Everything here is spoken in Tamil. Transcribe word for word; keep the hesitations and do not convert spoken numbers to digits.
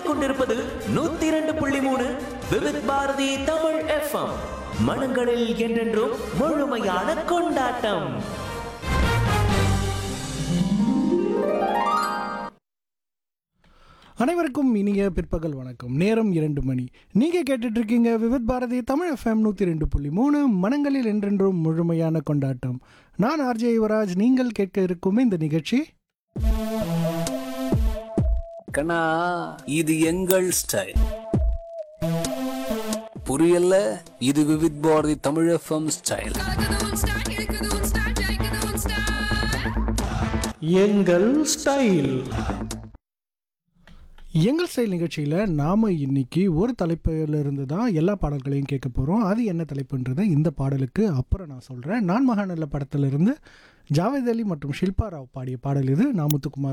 கேட்டுக்கொண்டிருப்பது நூத்தி இரண்டு புள்ளி மூணு விவித் பாரதி தமிழ் எஃப்எம். மனங்களில் என்றென்றும் முழுமையான கொண்டாட்டம். அனைவருக்கும் இனிய பிற்பகல் வணக்கம். நேரம் இரண்டு மணி. நீங்கள் கேட்டுட்டு இருக்கீங்க விவித் பாரதி தமிழ் எஃப்எம் நூற்றி ரெண்டு புள்ளி மூணு மனங்களில் என்றென்றும் முழுமையான கொண்டாட்டம். நான் ஆர்ஜே யுவராஜ். நீங்கள் கேட்க இருக்கும் இந்த நிகழ்ச்சி கண்ணா, இது எங்கள் ஸ்டைல். புரியல? இது விவித் பாரதி தமிழ் எஃப்எம் ஸ்டைல். எங்கள் ஸ்டைல். எங்கள் ஸ்டைல் நிகழ்ச்சியில் நாம் இன்னைக்கு ஒரு தலைப்பில் இருந்து தான் எல்லா பாடல்களையும் கேட்க போகிறோம். அது என்ன தலைப்புன்றதை இந்த பாடலுக்கு அப்புறம் நான் சொல்கிறேன். நான் மகாநல்ல படத்திலிருந்து ஜாவேத் அலி மற்றும் ஷில்பா ராவ் பாடிய பாடல் இது. நான் முத்துக்குமார்